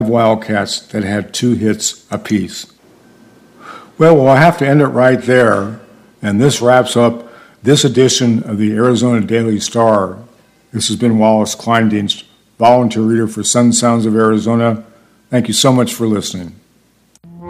Wildcats that had 2 hits apiece. Well, we'll have to end it right there, and this wraps up this edition of the Arizona Daily Star. This has been Wallace Kleindienst, volunteer reader for Sun Sounds of Arizona. Thank you so much for listening.